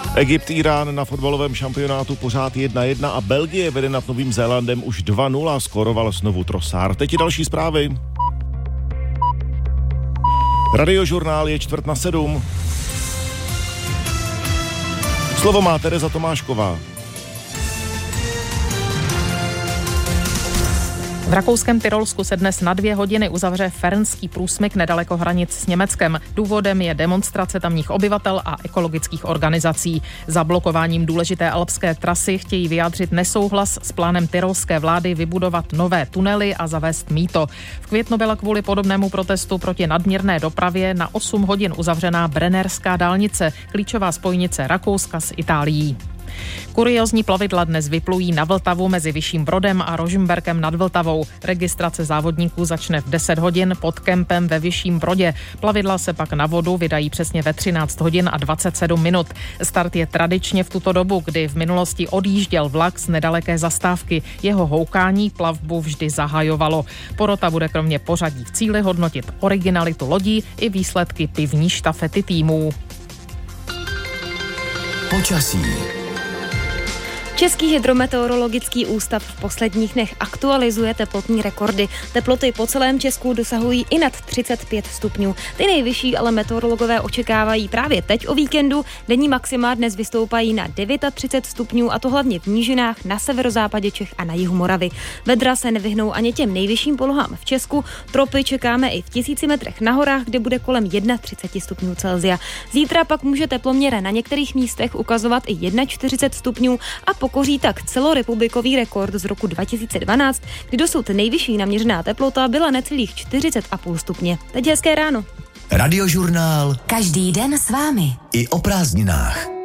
Egypt, Irán na fotbalovém šampionátu pořád 1-1 a Belgie vede nad Novým Zélandem už 2-0, skóroval znovu Trossard. Teď i další zprávy. Radiožurnál je 6:45. Slovo má Tereza Tomášková. V rakouském Tyrolsku se dnes na 2 hodiny uzavře Fernský průsmyk nedaleko hranic s Německem. Důvodem je demonstrace tamních obyvatel a ekologických organizací. Zablokováním důležité alpské trasy chtějí vyjádřit nesouhlas s plánem tyrolské vlády vybudovat nové tunely a zavést mýto. V květnu byla kvůli podobnému protestu proti nadměrné dopravě na 8 hodin uzavřená Brennerská dálnice, klíčová spojnice Rakouska s Itálií. Kuriózní plavidla dnes vyplují na Vltavu mezi Vyšším Brodem a Rožmberkem nad Vltavou. Registrace závodníků začne v 10 hodin pod kempem ve Vyšším Brodě. Plavidla se pak na vodu vydají přesně ve 13 hodin a 27 minut. Start je tradičně v tuto dobu, kdy v minulosti odjížděl vlak z nedaleké zastávky. Jeho houkání plavbu vždy zahajovalo. Porota bude kromě pořadí v cíli hodnotit originalitu lodí i výsledky pivní štafety týmů. Počasí. Český hydrometeorologický ústav v posledních dnech aktualizuje teplotní rekordy. Teploty po celém Česku dosahují i nad 35 stupňů. Ty nejvyšší ale meteorologové očekávají právě teď o víkendu. Denní maxima dnes vystoupají na 39 stupňů, a to hlavně v nížinách na severozápadě Čech a na jihu Moravy. Vedra se nevyhnou ani těm nejvyšším polohám v Česku. Tropy čekáme i v 1000 metrech na horách, kde bude kolem 31 stupňů Celsia. Zítra pak může teploměr na některých místech ukazovat i 41 stupňů a pokoří tak celorepublikový rekord z roku 2012, kdy dosud nejvyšší naměřená teplota byla necelých 40,5 stupně. Teď hezké ráno. Radiožurnál. Každý den s vámi. I o prázdninách.